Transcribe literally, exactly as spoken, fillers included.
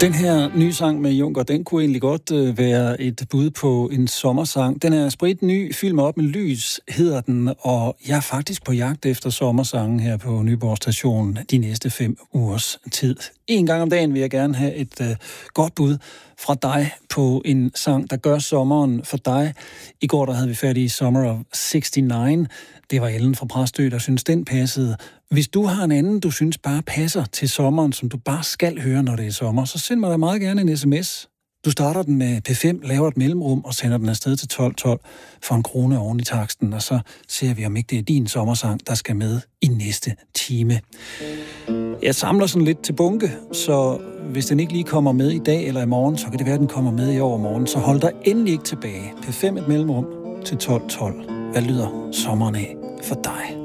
Den her nye sang med Junker, den kunne egentlig godt øh, være et bud på en sommersang. Den er spritny, Fyld mig op med lys, hedder den, og jeg er faktisk på jagt efter sommersangen her på Nyborg Station de næste fem ugers tid. En gang om dagen vil jeg gerne have et øh, godt bud fra dig på en sang, der gør sommeren for dig. I går der havde vi fat i Summer of seksogtres. Det var Ellen fra Præstø, der synes den passede. Hvis du har en anden, du synes bare passer til sommeren, som du bare skal høre, når det er sommer, så send mig da meget gerne en sms. Du starter den med P fem, laver et mellemrum og sender den afsted til tolv tolv for en krone oven i taksten, og så ser vi, om ikke det er din sommersang, der skal med i næste time. Jeg samler sådan lidt til bunke, så hvis den ikke lige kommer med i dag eller i morgen, så kan det være, at den kommer med i overmorgen. Så hold dig endelig ikke tilbage. P fem et mellemrum til tolv tolv. Hvad lyder sommeren af for dig?